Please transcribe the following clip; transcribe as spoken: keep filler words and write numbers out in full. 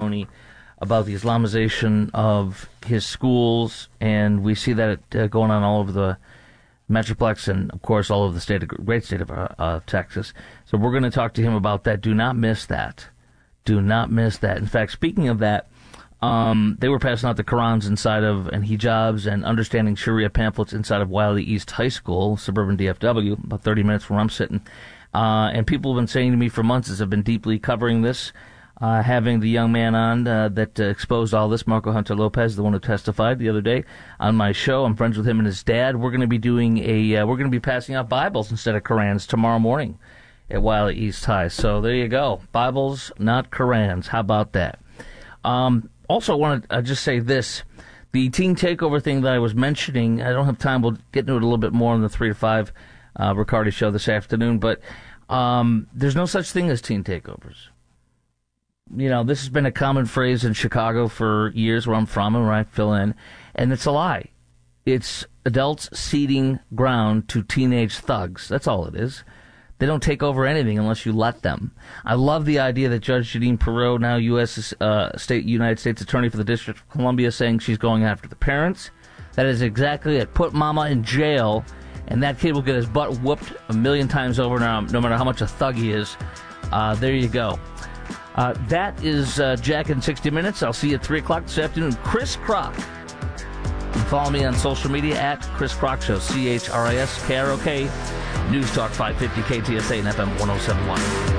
Tony, about the Islamization of his schools, and we see that uh, going on all over the Metroplex and, of course, all over the state of, great state of uh, uh, Texas. So we're going to talk to him about that. Do not miss that. Do not miss that. In fact, speaking of that, um, they were passing out the Qurans inside of, and hijabs and understanding Sharia pamphlets inside of Wiley East High School, suburban D F W, about thirty minutes from where I'm sitting. Uh, and people have been saying to me for months, as I've been deeply covering this, Uh, having the young man on uh, that uh, exposed all this, Marco Hunter Lopez, the one who testified the other day on my show. I'm friends with him and his dad. We're going to be doing a, uh, we're going to be passing out Bibles instead of Qurans tomorrow morning at Wiley East High. So there you go. Bibles, not Qurans. How about that? Um, also, I want to uh, just say this. The teen takeover thing that I was mentioning, I don't have time. We'll get into it a little bit more in the three to five uh, Riccardi show this afternoon. But um, there's no such thing as teen takeovers. You know, this has been a common phrase in Chicago for years, where I'm from and where I fill in, and it's a lie. It's adults ceding ground to teenage thugs. That's all it is. They don't take over anything unless you let them. I love the idea that Judge Jeanine Pirro, now U S Uh, State United States Attorney for the District of Columbia, saying she's going after the parents. That is exactly it. Put mama in jail, and that kid will get his butt whooped a million times over now, no matter how much a thug he is. Uh, there you go. Uh, that is uh, Jack in sixty minutes. I'll see you at three o'clock this afternoon. Chris Kroc. You can follow me on social media at Chris Kroc Show, C H R I S K R O K. News Talk five fifty K T S A and F M one oh seven point one.